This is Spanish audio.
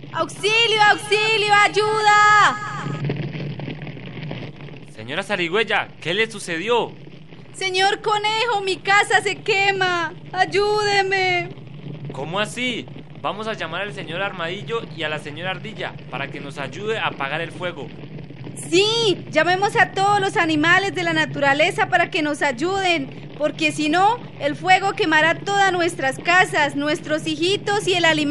¡Auxilio, auxilio, ayuda! Señora Zarigüeya, ¿qué le sucedió? Señor Conejo, mi casa se quema. ¡Ayúdeme! ¿Cómo así? Vamos a llamar al señor Armadillo y a la señora Ardilla para que nos ayude a apagar el fuego. Sí, llamemos a todos los animales de la naturaleza para que nos ayuden, porque si no, el fuego quemará todas nuestras casas, nuestros hijitos y el alimento